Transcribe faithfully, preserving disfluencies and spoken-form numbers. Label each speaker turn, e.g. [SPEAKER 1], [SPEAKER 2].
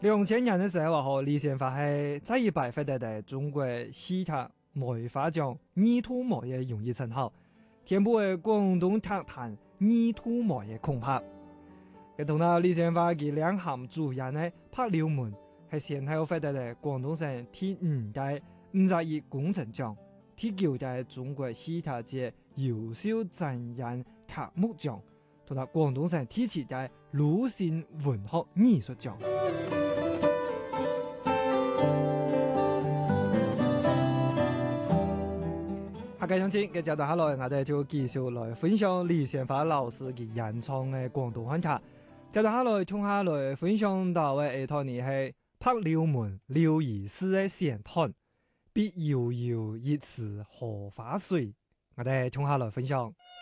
[SPEAKER 1] 兩千年嘅時候，和李先發係第一擺獲得的中國戲劇梅花獎二兔梅嘅榮譽稱號，填補嘅廣東劇壇二兔梅嘅空白。佢同那李先發嘅兩項主演呢，拍了門係先後獲得的廣東省第五屆五十億工程獎、第九屆中國戲劇節優秀真人劇目獎，同那廣東省第七屆魯迅文學藝術獎。下個星期嘅接住下來，我哋就繼續來分享李先發老師嘅演唱嘅廣東話劇。接住下來，聽下來分享到嘅一套呢係拍了門劉醫師嘅仙談，別悠悠一池荷花水。我哋聽下來分享。